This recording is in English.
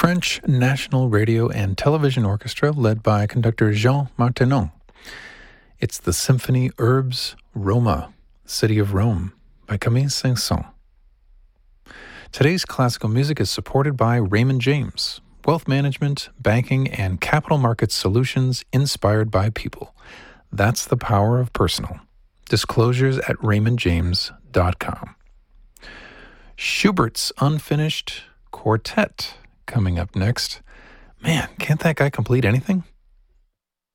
French National Radio and Television Orchestra led by conductor Jean Martinon. It's the Symphony Urbs Roma, City of Rome, by Camille Saint-Saëns. Today's classical music is supported by Raymond James, wealth management, banking, and capital markets solutions inspired by people. That's the power of personal. Disclosures at raymondjames.com. Schubert's Unfinished Quartet coming up next. Man, can't that guy complete anything?